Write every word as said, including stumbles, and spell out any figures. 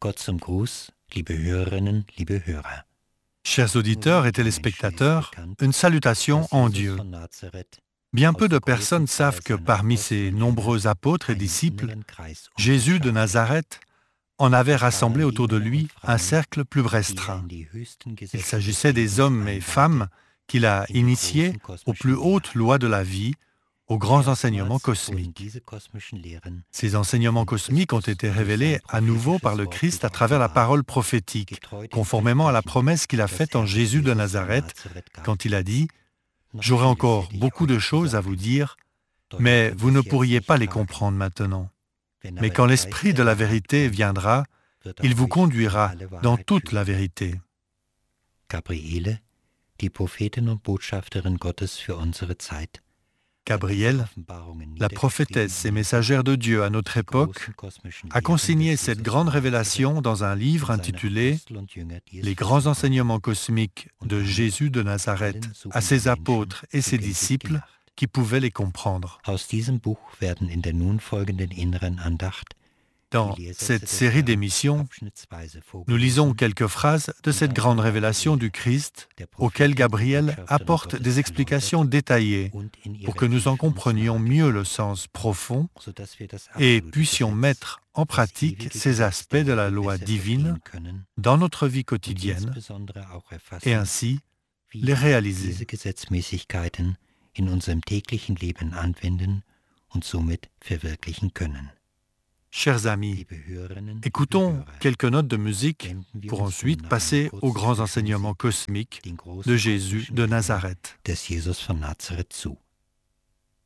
Gott zum Gruß, liebe Hörerinnen, liebe Hörer. Chers auditeurs et téléspectateurs, une salutation en Dieu. Bien peu de personnes savent que parmi ses nombreux apôtres et disciples, Jésus de Nazareth en avait rassemblé autour de lui un cercle plus restreint. Il s'agissait des hommes et femmes qu'il a initiés aux plus hautes lois de la vie, aux grands enseignements cosmiques. Ces enseignements cosmiques ont été révélés à nouveau par le Christ à travers la parole prophétique, conformément à la promesse qu'il a faite en Jésus de Nazareth, quand il a dit « J'aurai encore beaucoup de choses à vous dire, mais vous ne pourriez pas les comprendre maintenant. Mais quand l'Esprit de la vérité viendra, il vous conduira dans toute la vérité. » Gabriele, die Prophetin und Botschafterin Gottes für unsere Zeit. Gabrielle, la prophétesse et messagère de Dieu à notre époque, a consigné cette grande révélation dans un livre intitulé « Les grands enseignements cosmiques de Jésus de Nazareth à ses apôtres et ses disciples qui pouvaient les comprendre ». Dans cette série d'émissions, nous lisons quelques phrases de cette grande révélation du Christ auxquelles Gabriel apporte des explications détaillées pour que nous en comprenions mieux le sens profond et puissions mettre en pratique ces aspects de la loi divine dans notre vie quotidienne et ainsi les réaliser. Chers amis, écoutons quelques notes de musique pour ensuite passer aux grands enseignements cosmiques de Jésus de Nazareth.